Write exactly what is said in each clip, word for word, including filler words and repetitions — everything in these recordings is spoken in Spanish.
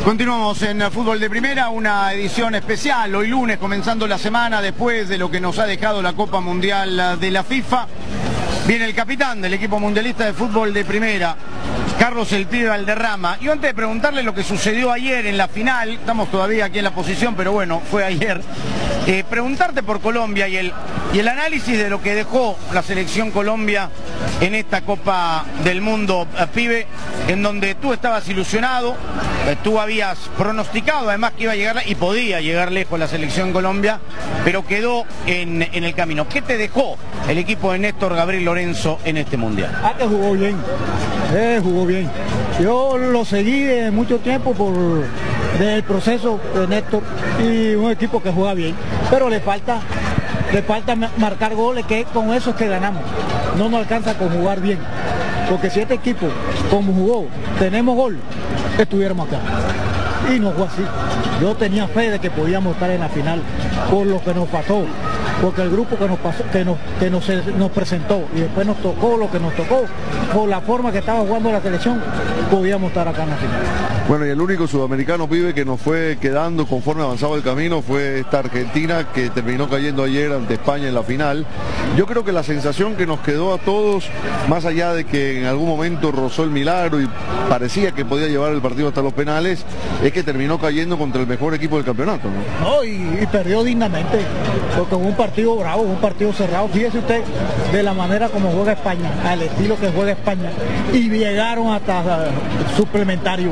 Continuamos en Fútbol de Primera, una edición especial, hoy lunes, comenzando la semana después de lo que nos ha dejado la Copa Mundial de la FIFA. Viene el capitán del equipo mundialista de Fútbol de Primera, Carlos El Pibe Valderrama. Y antes de preguntarle lo que sucedió ayer en la final, estamos todavía aquí en la posición, pero bueno, fue ayer, eh, preguntarte por Colombia y el, y el análisis de lo que dejó la selección Colombia en esta Copa del Mundo, eh, Pibe, en donde tú estabas ilusionado, eh, tú habías pronosticado además que iba a llegar y podía llegar lejos la selección Colombia, pero quedó en, en el camino. ¿Qué te dejó el equipo de Néstor Gabriel Lorenzo en este Mundial? Ah, que jugó bien, eh, jugó bien. Yo lo seguí de mucho tiempo por del proceso de Néstor y un equipo que juega bien, pero le falta, le falta marcar goles, que con eso es que ganamos. No nos alcanza con jugar bien, porque si este equipo, como jugó, tenemos gol, estuviéramos acá. Y no fue así. Yo tenía fe de que podíamos estar en la final por lo que nos pasó, porque el grupo que nos pasó, que nos, que nos, nos presentó y después nos tocó lo que nos tocó, por la forma que estaba jugando la selección, podíamos estar acá en la final. Bueno, y el único sudamericano, Pibe, que nos fue quedando conforme avanzaba el camino fue esta Argentina, que terminó cayendo ayer ante España en la final. Yo creo que la sensación que nos quedó a todos, más allá de que en algún momento rozó el milagro y parecía que podía llevar el partido hasta los penales, es que terminó cayendo contra el mejor equipo del campeonato, ¿no? No, y, y perdió dignamente, porque fue un partido bravo, un partido cerrado. Fíjese usted de la manera como juega España, al estilo que juega España, y llegaron hasta uh, suplementario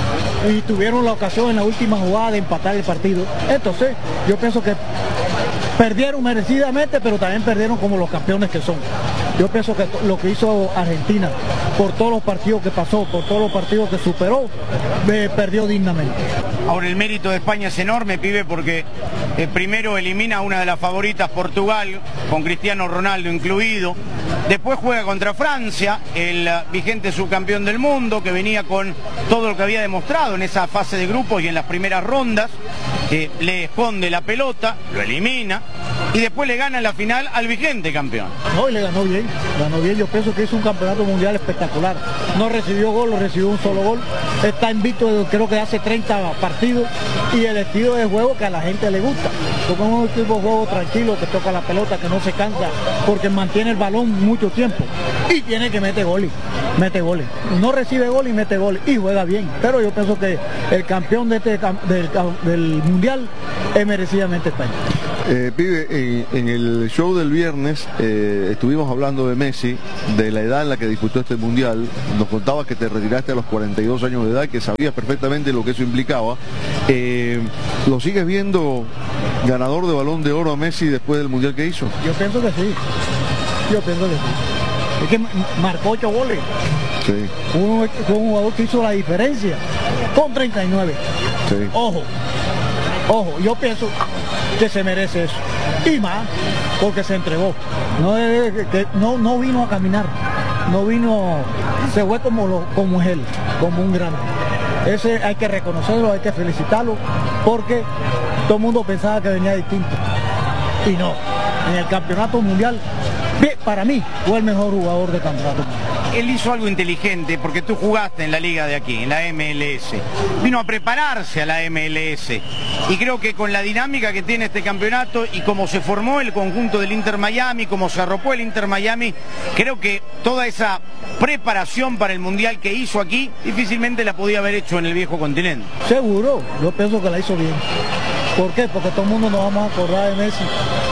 y tuvieron la ocasión en la última jugada de empatar el partido. Entonces yo pienso que perdieron merecidamente, pero también perdieron como los campeones que son. Yo pienso que lo que hizo Argentina, por todos los partidos que pasó, por todos los partidos que superó, eh, perdió dignamente. Ahora el mérito de España es enorme, Pibe, porque eh, primero elimina a una de las favoritas, Portugal, con Cristiano Ronaldo incluido. Después juega contra Francia, el uh, vigente subcampeón del mundo, que venía con todo lo que había demostrado en esa fase de grupos y en las primeras rondas. Eh, le esconde la pelota, lo elimina y después le gana en la final al vigente campeón. No, y le ganó bien, ganó bien. Yo pienso que hizo un campeonato mundial espectacular. No recibió gol, no recibió un solo gol. Está invicto, creo que hace treinta partidos, y el estilo de juego que a la gente le gusta. Porque es un tipo de juego tranquilo, que toca la pelota, que no se cansa, porque mantiene el balón mucho tiempo y tiene que meter goles, mete goles. No recibe gol y mete goles y juega bien. Pero yo pienso que el campeón de este, del, del mundial es merecidamente España. Eh, Pibe, en, en el show del viernes eh, estuvimos hablando de Messi, de la edad en la que disputó este mundial. Nos contabas que te retiraste a los cuarenta y dos años de edad, que sabías perfectamente lo que eso implicaba. Eh, ¿Lo sigues viendo ganador de Balón de Oro a Messi después del mundial que hizo? Yo pienso que sí, yo pienso que sí. Es que marcó ocho goles. Sí. Uno, fue un jugador que hizo la diferencia con treinta y nueve. Sí. Ojo, ojo, yo pienso que se merece eso. Y más, porque se entregó. No, que no, no vino a caminar, no vino, se fue como, lo, como es él, como un grande. Ese hay que reconocerlo, hay que felicitarlo, porque todo el mundo pensaba que venía distinto. Y no, en el campeonato mundial, para mí, fue el mejor jugador de campeonato mundial. Él hizo algo inteligente, porque tú jugaste en la liga de aquí, en la M L S. Vino a prepararse a la M L S. Y creo que con la dinámica que tiene este campeonato y cómo se formó el conjunto del Inter Miami, cómo se arropó el Inter Miami, creo que toda esa preparación para el Mundial que hizo aquí, difícilmente la podía haber hecho en el viejo continente. Seguro, yo pienso que la hizo bien. ¿Por qué? Porque todo el mundo nos vamos a acordar de Messi.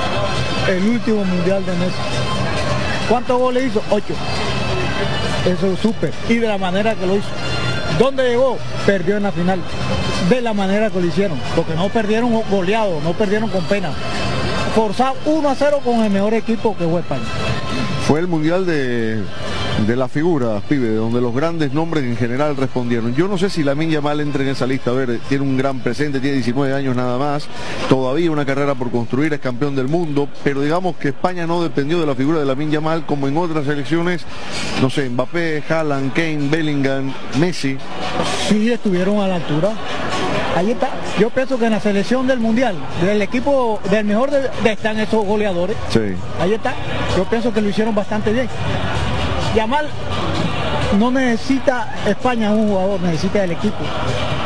El último Mundial de Messi. ¿Cuántos goles hizo? Ocho. Eso es súper. Y de la manera que lo hizo. ¿Dónde llegó? Perdió en la final. De la manera que lo hicieron. Porque no perdieron goleado, no perdieron con pena. Forzado uno a cero con el mejor equipo que fue España. Fue el mundial de, de las figuras, Pibe, donde los grandes nombres en general respondieron. Yo no sé si Lamine Yamal entra en esa lista. A ver, tiene un gran presente, tiene diecinueve años nada más, todavía una carrera por construir, es campeón del mundo, pero digamos que España no dependió de la figura de Lamine Yamal como en otras selecciones, no sé, Mbappé, Haaland, Kane, Bellingham, Messi. Sí, estuvieron a la altura. Ahí está. Yo pienso que en la selección del mundial, del equipo del mejor de, de están esos goleadores. Sí. Ahí está. Yo pienso que lo hicieron bastante bien. Yamal no necesita España un jugador, necesita el equipo.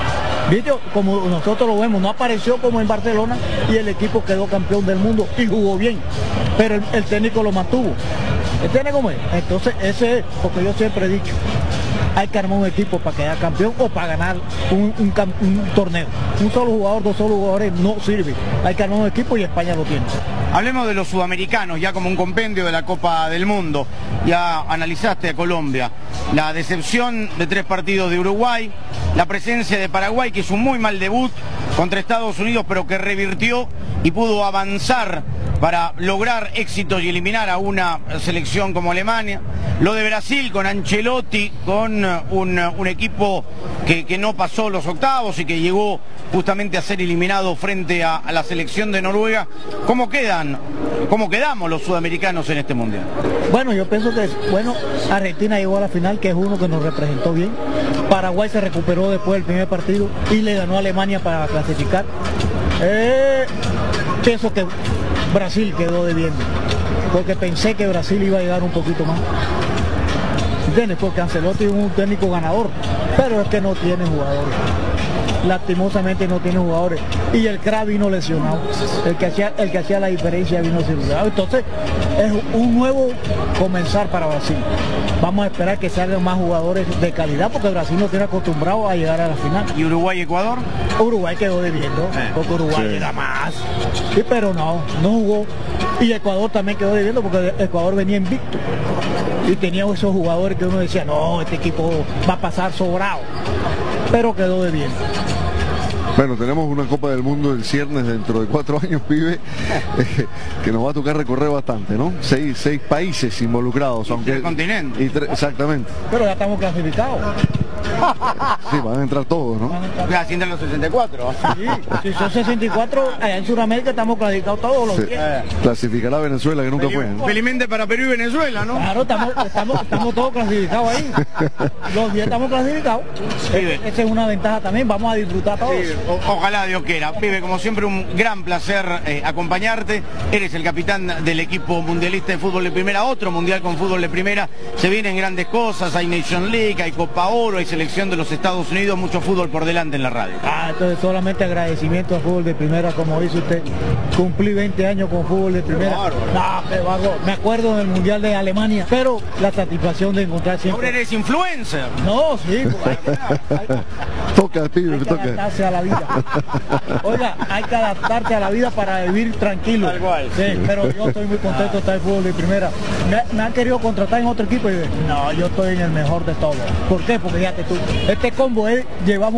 ¿Viste? Como nosotros lo vemos, no apareció como en Barcelona y el equipo quedó campeón del mundo y jugó bien, pero el, el técnico lo mantuvo. ¿Entiendes cómo es? Entonces ese es, porque yo siempre he dicho, hay que armar un equipo para quedar campeón o para ganar un, un, un torneo. Un solo jugador, dos solos jugadores no sirve. Hay que armar un equipo y España lo tiene. Hablemos de los sudamericanos, ya como un compendio de la Copa del Mundo. Ya analizaste a Colombia. La decepción de tres partidos de Uruguay, la presencia de Paraguay, que hizo un muy mal debut contra Estados Unidos, pero que revirtió y pudo avanzar para lograr éxitos y eliminar a una selección como Alemania. Lo de Brasil con Ancelotti, con un, un equipo que, que no pasó los octavos y que llegó justamente a ser eliminado frente a, a la selección de Noruega. ¿Cómo quedan, cómo quedamos los sudamericanos en este mundial? Bueno, yo pienso que, bueno, Argentina llegó a la final, que es uno que nos representó bien. Paraguay se recuperó después del primer partido y le ganó a Alemania para clasificar. Eh, pienso que Brasil quedó debiendo, porque pensé que Brasil iba a llegar un poquito más. ¿Entiendes? Porque Ancelotti es un técnico ganador, pero es que no tiene jugadores. Lastimosamente no tiene jugadores. Y el crack vino lesionado. El que hacía, el que hacía la diferencia vino lesionado. Entonces, es un nuevo comenzar para Brasil. Vamos a esperar que salgan más jugadores de calidad, porque Brasil no tiene acostumbrado a llegar a la final. ¿Y Uruguay-Ecuador? Uruguay quedó debiendo, eh. porque Uruguay sí. Era más. Sí, pero no, no jugó. Y Ecuador también quedó debiendo, porque Ecuador venía invicto. Y tenía esos jugadores que uno decía, no, este equipo va a pasar sobrado. Pero quedó debiendo. Bueno, tenemos una Copa del Mundo en ciernes dentro de cuatro años, pibe, eh, que nos va a tocar recorrer bastante, ¿no? Seis, seis países involucrados. Y aunque tres continentes. Y tre exactamente. Pero ya estamos clasificados. Sí, van a entrar todos, ¿no? Ya, si entran los sesenta y cuatro. Sí, si son sesenta y cuatro, allá en Sudamérica estamos clasificados todos los sí. días. Clasificará Venezuela, que nunca fue, ¿no? Felizmente para Perú y Venezuela, ¿no? Claro, estamos, estamos, estamos todos clasificados ahí. Los diez estamos clasificados. Sí. Esa es una ventaja también, vamos a disfrutar todos. Sí, o, ojalá Dios quiera. Pibe, como siempre, un gran placer eh, acompañarte. Eres el capitán del equipo mundialista de fútbol de primera, otro mundial con fútbol de primera. Se vienen grandes cosas, hay Nation League, hay Copa Oro, hay selección de los Estados Unidos, mucho fútbol por delante en la radio. Ah, entonces solamente agradecimiento a fútbol de primera, como dice usted. Cumplí veinte años con fútbol de primera. No, qué barro. Me acuerdo del mundial de Alemania, pero la satisfacción de encontrar siempre. Ahora eres influencer. No, sí. Pues, hay, hay, toca, tío, hay que toca. adaptarse a la vida. Oiga, hay que adaptarse a la vida para vivir tranquilo. Tal cual. Sí, pero yo estoy muy contento de estar en fútbol de primera. Me, me han querido contratar en otro equipo y no, yo estoy en el mejor de todos. ¿Por qué? Porque fíjate tú, este combo es, llevamos